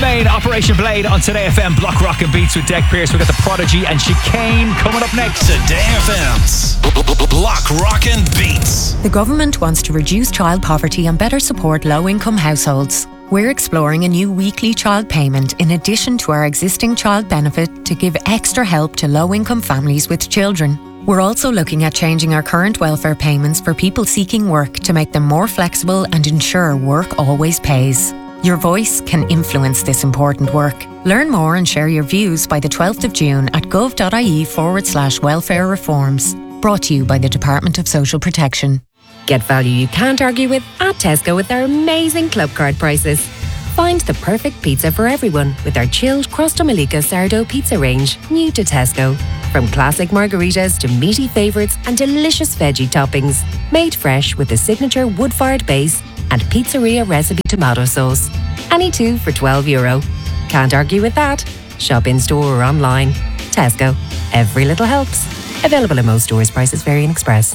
Main, Operation Blade on Today FM. Block Rock and Beats with Deck Pierce. We got The Prodigy and Chicane coming up next. Today FM's Block Rock and Beats. The government wants to reduce child poverty and better support low-income households. We're exploring a new weekly child payment in addition to our existing child benefit to give extra help to low-income families with children. We're also looking at changing our current welfare payments for people seeking work to make them more flexible and ensure work always pays. Your voice can influence this important work. Learn more and share your views by the 12th of June at gov.ie/welfare reforms. Brought to you by the Department of Social Protection. Get value you can't argue with at Tesco with our amazing club card prices. Find the perfect pizza for everyone with our chilled Crosta Malika sourdough pizza range, new to Tesco. From classic margaritas to meaty favourites and delicious veggie toppings. Made fresh with a signature wood-fired base and pizzeria recipe tomato sauce. Any two for €12. Can't argue with that. Shop in store or online. Tesco. Every little helps. Available in most stores. Prices vary in Express.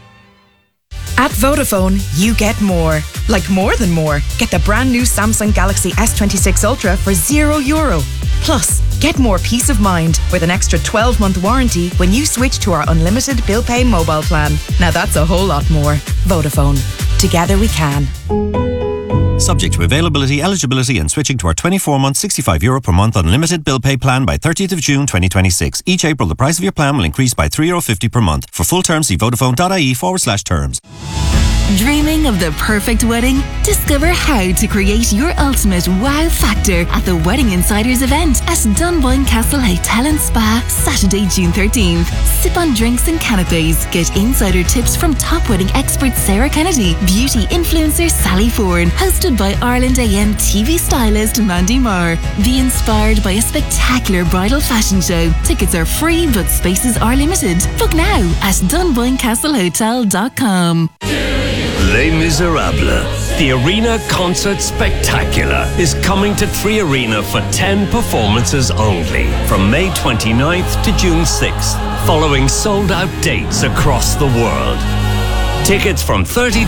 At Vodafone, you get more. Like more than more. Get the brand new Samsung Galaxy S26 Ultra for €0. Plus, get more peace of mind with an extra 12-month warranty when you switch to our unlimited bill pay mobile plan. Now that's a whole lot more. Vodafone. Together we can. Subject to availability, eligibility and switching to our 24-month €65 per month unlimited bill pay plan by 30th of June 2026. Each April the price of your plan will increase by €3.50 per month. For full terms see vodafone.ie/terms. Dreaming of the perfect wedding? Discover how to create your ultimate wow factor at the Wedding Insiders event at Dunboyne Castle Hotel and Spa, Saturday, June 13th. Sip on drinks and canapes. Get insider tips from top wedding expert Sarah Kennedy, beauty influencer Sally Ford, hosted by Ireland AM TV stylist Mandy Marr. Be inspired by a spectacular bridal fashion show. Tickets are free, but spaces are limited. Book now at dunboynecastlehotel.com. Les Miserables, the Arena Concert Spectacular, is coming to 3 Arena for 10 performances only from May 29th to June 6th, following sold-out dates across the world. Tickets from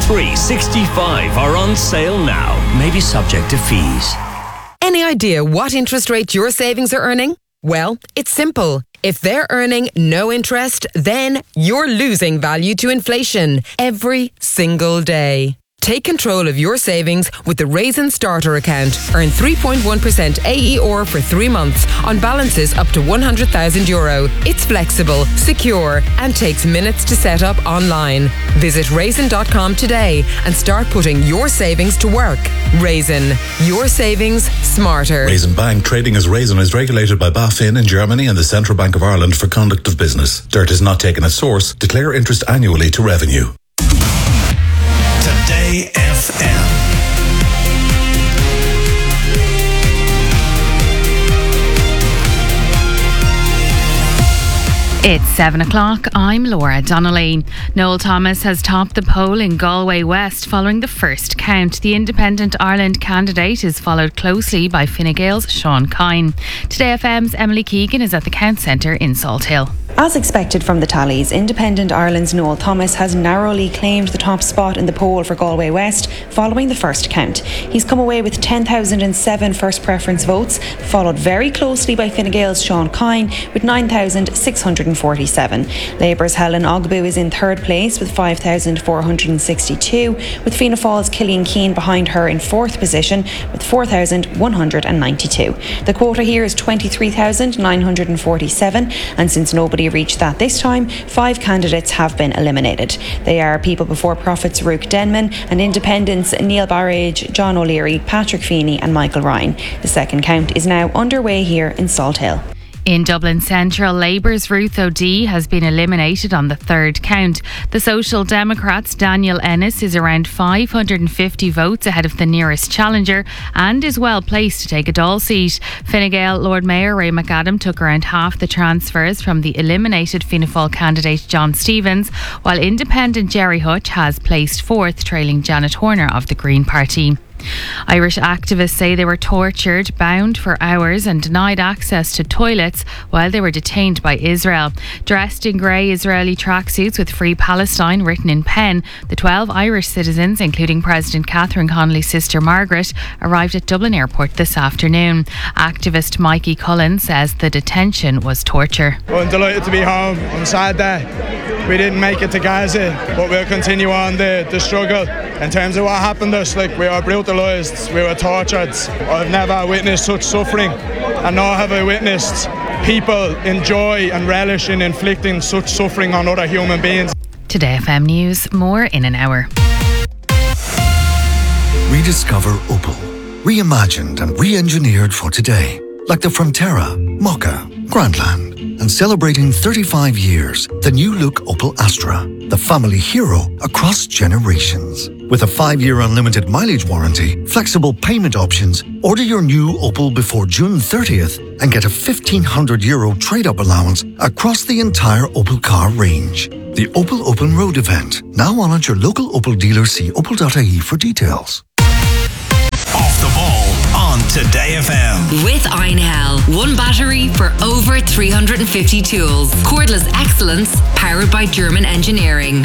$33.65 are on sale now, maybe subject to fees. Any idea what interest rate your savings are earning? Well, it's simple. If they're earning no interest, then you're losing value to inflation every single day. Take control of your savings with the Raisin Starter account. Earn 3.1% AER for 3 months on balances up to €100,000. It's flexible, secure, and takes minutes to set up online. Visit raisin.com today and start putting your savings to work. Raisin, your savings smarter. Raisin Bank, trading as Raisin, is regulated by BaFin in Germany and the Central Bank of Ireland for conduct of business. Dirt is not taken at source. Declare interest annually to revenue. Today FM. It's 7 o'clock. I'm Laura Donnelly. Noel Thomas has topped the poll in Galway West following the first count. The Independent Ireland candidate is followed closely by Fine Gael's Sean Kine. Today FM's Emily Keegan is at the Count Centre in Salthill. As expected from the tallies, Independent Ireland's Noel Thomas has narrowly claimed the top spot in the poll for Galway West following the first count. He's come away with 10,007 first preference votes, followed very closely by Fine Gael's Sean Kine with 9,647. Labour's Helen Ogbu is in third place with 5,462, with Fianna Fáil's Killian Keane behind her in fourth position with 4,192. The quota here is 23,947, and since nobody reached that this time, 5 candidates have been eliminated. They are People Before Profits' Ruth Denman and Independents Neil Barrage, John O'Leary, Patrick Feeney and Michael Ryan. The second count is now underway here in Salthill. In Dublin Central, Labour's Ruth O'Dea has been eliminated on the third count. The Social Democrats' Daniel Ennis is around 550 votes ahead of the nearest challenger and is well placed to take a Dáil seat. Fine Gael Lord Mayor Ray McAdam took around half the transfers from the eliminated Fianna Fáil candidate John Stevens, while Independent Jerry Hutch has placed fourth, trailing Janet Horner of the Green Party. Irish activists say they were tortured, bound for hours and denied access to toilets while they were detained by Israel. Dressed in grey Israeli tracksuits with Free Palestine written in pen, the 12 Irish citizens, including President Catherine Connolly's sister Margaret, arrived at Dublin Airport this afternoon. Activist Mikey Cullen says the detention was torture. Well, I'm delighted to be home. I'm sad that we didn't make it to Gaza, but we'll continue on the struggle. In terms of what happened to us, like, we were brutalised, we were tortured. I've never witnessed such suffering, and nor have I witnessed people enjoy and relish in inflicting such suffering on other human beings. Today FM News, more in an hour. Rediscover Opel. Reimagined and re-engineered for today. Like the Frontera, Mokka, Grandland. And celebrating 35 years, the new look Opel Astra. The family hero across generations. With a 5-year unlimited mileage warranty, flexible payment options, order your new Opel before June 30th and get a €1,500 trade-up allowance across the entire Opel car range. The Opel Open Road event, now on at your local Opel dealer. See opel.ie for details. Off the ball on Today FM. With Einhell. One battery for over 350 tools. Cordless excellence powered by German engineering.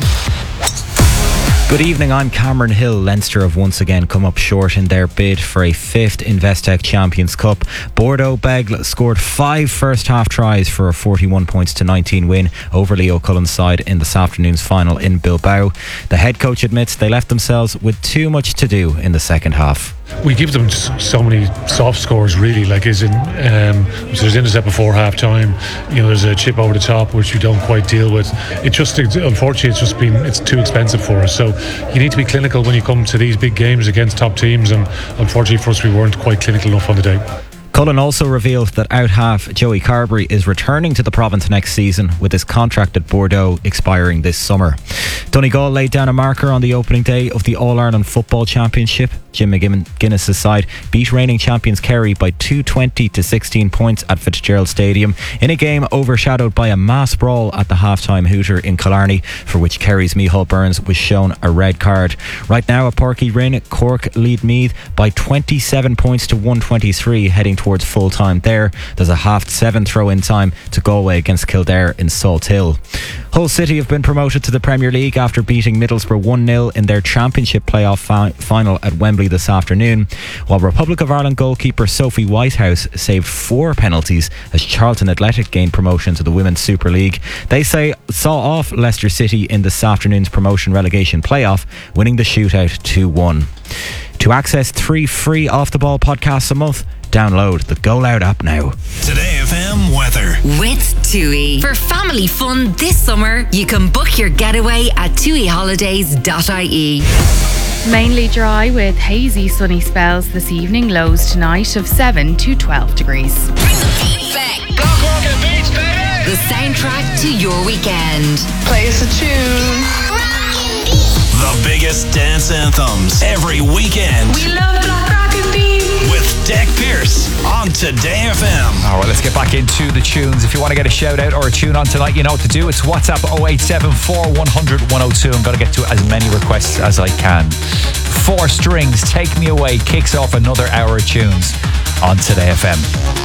Good evening, I'm Cameron Hill. Leinster have once again come up short in their bid for a 5th Investec Champions Cup. Bordeaux Bègles scored 5 first half tries for a 41 points to 19 win over Leo Cullen's side in this afternoon's final in Bilbao. The head coach admits they left themselves with too much to do in the second half. We give them so many soft scores, really. Like, so there's intercept before half time. There's a chip over the top which we don't quite deal with. Unfortunately, it's too expensive for us. So you need to be clinical when you come to these big games against top teams. And unfortunately for us, we weren't quite clinical enough on the day. Cullen also revealed that out-half Joey Carberry is returning to the province next season, with his contract at Bordeaux expiring this summer. Donegal laid down a marker on the opening day of the All-Ireland Football Championship. Jim McGuinness's side beat reigning champions Kerry by 220 to 16 points at Fitzgerald Stadium in a game overshadowed by a mass brawl at the half-time hooter in Killarney, for which Kerry's Micheál Burns was shown a red card. Right now at Páirc Uí Rinn, Cork lead Meath by 27 points to 123, heading towards full time there. There's a 7:30 throw-in time to Galway against Kildare in Salt Hill. Hull City have been promoted to the Premier League after beating Middlesbrough 1-0 in their Championship playoff final at Wembley this afternoon, while Republic of Ireland goalkeeper Sophie Whitehouse saved 4 penalties as Charlton Athletic gained promotion to the Women's Super League. They saw off Leicester City in this afternoon's promotion-relegation playoff, winning the shootout 2-1. To access 3 free Off the Ball podcasts a month, download the Go Loud app now. Today FM weather. With TUI. For family fun this summer, you can book your getaway at tuiholidays.ie. Mainly dry with hazy sunny spells this evening. Lows tonight of 7 to 12 degrees. Block Rockin' Beats, baby! The soundtrack to your weekend. Play us a tune. The biggest dance anthems every weekend. We love Block Rockin' Beats. With Deck Pearce on Today FM. Alright, let's get back into the tunes. If you want to get a shout out or a tune on tonight, you know what to do. It's WhatsApp 0874 100 102. I'm going to get to as many requests as I can. 4 Strings, Take Me Away kicks off another hour of tunes on Today FM.